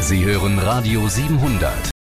Sie hören Radio 700.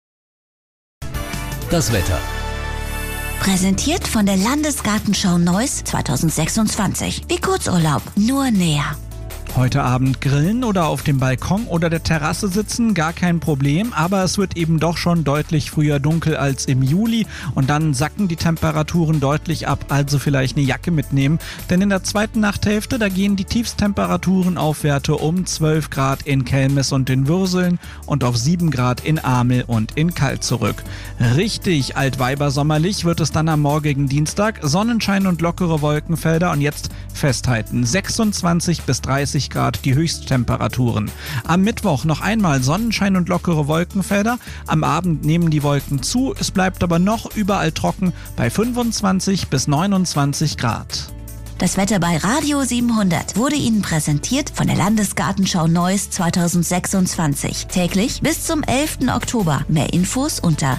Das Wetter. Präsentiert von der Landesgartenschau Neuss 2026. Wie Kurzurlaub, nur näher. Heute Abend grillen oder auf dem Balkon oder der Terrasse sitzen, gar kein Problem, aber es wird eben doch schon deutlich früher dunkel als im Juli und dann sacken die Temperaturen deutlich ab, also vielleicht eine Jacke mitnehmen, denn in der zweiten Nachthälfte, da gehen die Tiefstemperaturen auf Werte um 12 Grad in Kelmis und in Würseln und auf 7 Grad in Amel und in Kalt zurück. Richtig altweibersommerlich wird es dann am morgigen Dienstag, Sonnenschein und lockere Wolkenfelder und jetzt festhalten, 26 bis 30 Grad die Höchsttemperaturen. Am Mittwoch noch einmal Sonnenschein und lockere Wolkenfelder. Am Abend nehmen die Wolken zu, es bleibt aber noch überall trocken bei 25 bis 29 Grad. Das Wetter bei Radio 700 wurde Ihnen präsentiert von der Landesgartenschau Neuss 2026. Täglich bis zum 11. Oktober. Mehr Infos unter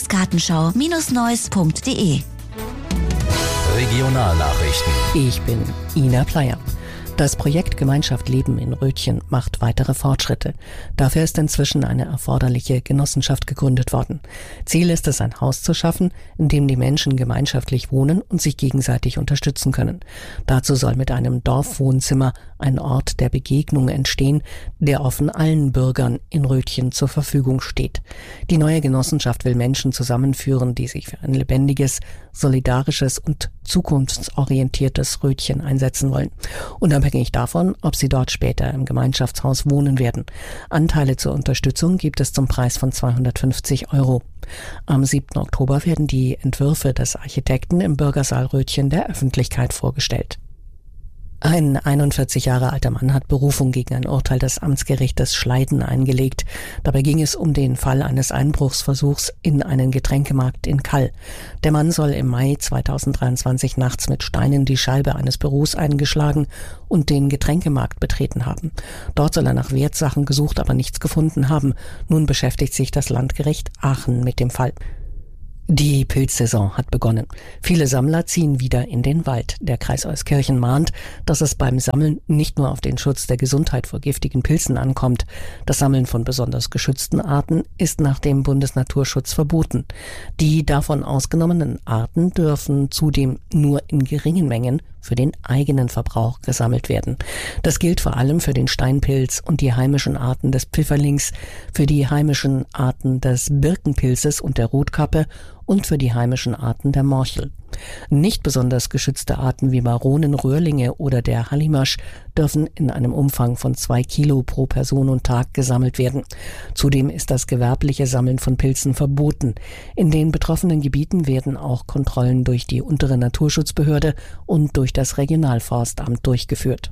landesgartenschau-neuss.de. Regionalnachrichten. Ich bin Ina Pleyer. Das Projekt Gemeinschaft Leben in Rötchen macht weitere Fortschritte. Dafür ist inzwischen eine erforderliche Genossenschaft gegründet worden. Ziel ist es, ein Haus zu schaffen, in dem die Menschen gemeinschaftlich wohnen und sich gegenseitig unterstützen können. Dazu soll mit einem Dorfwohnzimmer ein Ort der Begegnung entstehen, der offen allen Bürgern in Rötchen zur Verfügung steht. Die neue Genossenschaft will Menschen zusammenführen, die sich für ein lebendiges, solidarisches und zukunftsorientiertes Rötchen einsetzen wollen. Unabhängig davon, ob sie dort später im Gemeinschaftshaus wohnen werden. Anteile zur Unterstützung gibt es zum Preis von 250 €. Am 7. Oktober werden die Entwürfe des Architekten im Bürgersaal Rötchen der Öffentlichkeit vorgestellt. Ein 41 Jahre alter Mann hat Berufung gegen ein Urteil des Amtsgerichtes Schleiden eingelegt. Dabei ging es um den Fall eines Einbruchsversuchs in einen Getränkemarkt in Kall. Der Mann soll im Mai 2023 nachts mit Steinen die Scheibe eines Büros eingeschlagen und den Getränkemarkt betreten haben. Dort soll er nach Wertsachen gesucht, aber nichts gefunden haben. Nun beschäftigt sich das Landgericht Aachen mit dem Fall. Die Pilzsaison hat begonnen. Viele Sammler ziehen wieder in den Wald. Der Kreis Euskirchen mahnt, dass es beim Sammeln nicht nur auf den Schutz der Gesundheit vor giftigen Pilzen ankommt. Das Sammeln von besonders geschützten Arten ist nach dem Bundesnaturschutz verboten. Die davon ausgenommenen Arten dürfen zudem nur in geringen Mengen für den eigenen Verbrauch gesammelt werden. Das gilt vor allem für den Steinpilz und die heimischen Arten des Pfifferlings, für die heimischen Arten des Birkenpilzes und der Rotkappe und für die heimischen Arten der Morchel. Nicht besonders geschützte Arten wie Maronen, Röhrlinge oder der Hallimasch dürfen in einem Umfang von 2 Kilo pro Person und Tag gesammelt werden. Zudem ist das gewerbliche Sammeln von Pilzen verboten. In den betroffenen Gebieten werden auch Kontrollen durch die untere Naturschutzbehörde und durch das Regionalforstamt durchgeführt.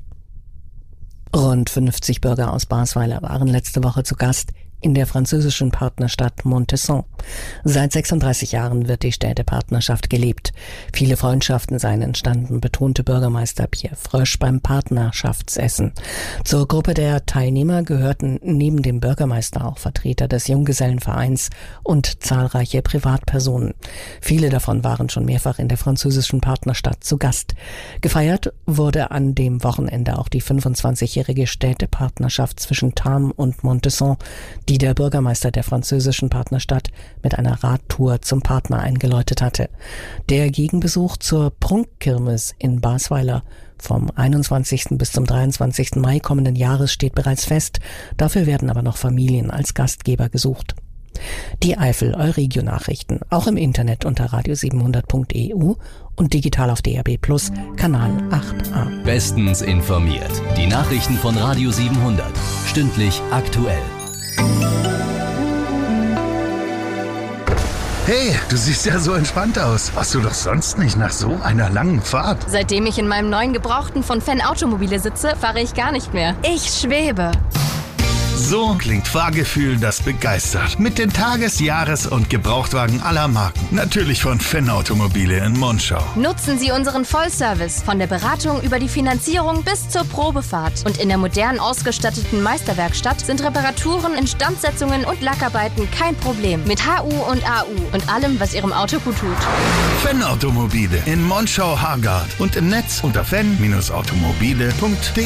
Rund 50 Bürger aus Basweiler waren letzte Woche zu Gast in der französischen Partnerstadt Montesson. Seit 36 Jahren wird die Städtepartnerschaft gelebt. Viele Freundschaften seien entstanden, betonte Bürgermeister Pierre Frösch beim Partnerschaftsessen. Zur Gruppe der Teilnehmer gehörten neben dem Bürgermeister auch Vertreter des Junggesellenvereins und zahlreiche Privatpersonen. Viele davon waren schon mehrfach in der französischen Partnerstadt zu Gast. Gefeiert wurde an dem Wochenende auch die 25-jährige Städtepartnerschaft zwischen Tarbes und Montesson, die der Bürgermeister der französischen Partnerstadt mit einer Radtour zum Partner eingeläutet hatte. Der Gegenbesuch zur Prunkkirmes in Basweiler vom 21. bis zum 23. Mai kommenden Jahres steht bereits fest. Dafür werden aber noch Familien als Gastgeber gesucht. Die Eifel Euregio-Nachrichten, auch im Internet unter radio700.eu und digital auf DAB+ Kanal 8a. Bestens informiert. Die Nachrichten von Radio 700. Stündlich aktuell. Hey, du siehst ja so entspannt aus. Warst du doch sonst nicht nach so einer langen Fahrt? Seitdem ich in meinem neuen Gebrauchten von Fenn Automobile sitze, fahre ich gar nicht mehr. Ich schwebe. So klingt Fahrgefühl, das begeistert. Mit den Tages-, Jahres- und Gebrauchtwagen aller Marken. Natürlich von Fenn Automobile in Monschau. Nutzen Sie unseren Vollservice von der Beratung über die Finanzierung bis zur Probefahrt. Und in der modern ausgestatteten Meisterwerkstatt sind Reparaturen, Instandsetzungen und Lackarbeiten kein Problem. Mit HU und AU und allem, was Ihrem Auto gut tut. Fenn Automobile in Monschau-Hargard und im Netz unter fenn-automobile.de.